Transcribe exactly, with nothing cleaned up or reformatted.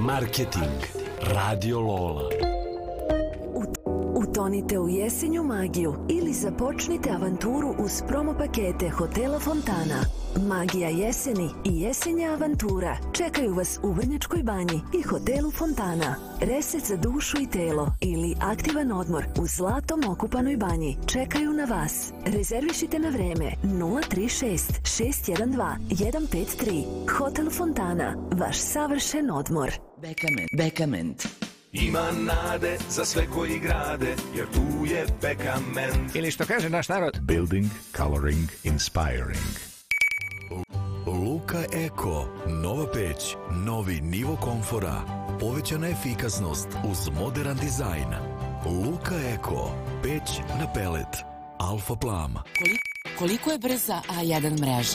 Marketing. Radio Lola. Utonite u jesenju magiju ili započnite avanturu uz promo pakete Hotela Fontana. Magija jeseni i jesenja avantura čekaju vas u Vrnjačkoj banji i Hotelu Fontana. Reset za dušu i telo ili aktivan odmor u zlatom okupanoj banji čekaju na vas. Rezervišite na vreme nula tri šest šest jedan dva jedan pet tri. Hotel Fontana, vaš savršen odmor. Bekament, Bekament. Ima nade za sve koji grade, jer tu je Bekament. Ili što kaže naš narod, Building, coloring, inspiring. Luka Eko, nova peć, novi nivo komfora, povećana efikasnost uz modern dizajn. Luka Eko, peć na pelet, Alfa Plam. Koliko je brza A jedan mreža?